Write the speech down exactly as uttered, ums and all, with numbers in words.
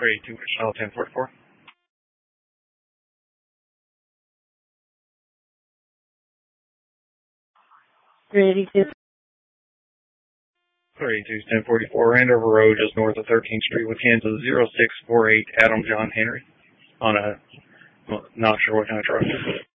thirty-two, Michelle, ten forty-four. thirty-two. thirty-two, ten forty-four, Andover Road, just north of thirteenth Street with Kansas, zero six four eight, Adam John Henry, on a, well, not sure what kind of truck.